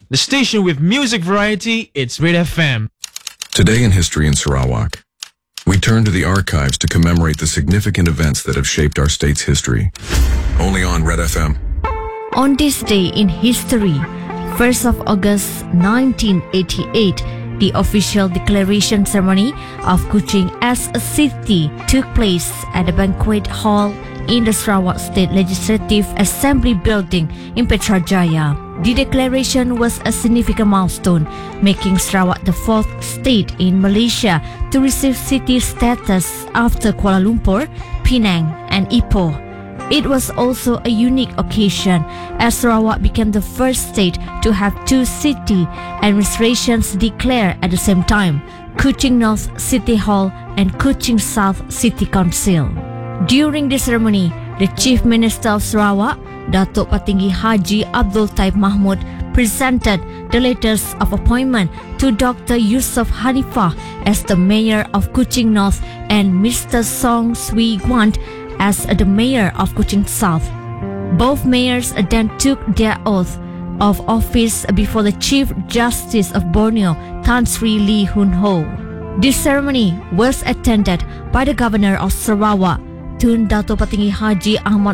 The station with music variety, it's Red FM. Today in History in Sarawak, we turn to the archives to commemorate the significant events that have shaped our state's history. Only on Red FM. On this day in history, 1st of August 1988, the official declaration ceremony of Kuching as a city took place at the banquet hall in the Sarawak State Legislative Assembly building in Putrajaya. The declaration was a significant milestone, making Sarawak the fourth state in Malaysia to receive city status after Kuala Lumpur, Penang, and Ipoh. It was also a unique occasion as Sarawak became the first state to have two city administrations declared at the same time, Kuching North City Hall and Kuching South City Council. During the ceremony, the Chief Minister of Sarawak, Datuk Patinggi Haji Abdul Taib Mahmud, presented the letters of appointment to Dr. Yusof Hanifah as the Mayor of Kuching North and Mr. Song Swee Guant as the Mayor of Kuching South. Both mayors then took their oath of office before the Chief Justice of Borneo, Tan Sri Lee Hun Ho. This ceremony was attended by the Governor of Sarawak, Tun Dato' Patinggi Haji Ahmad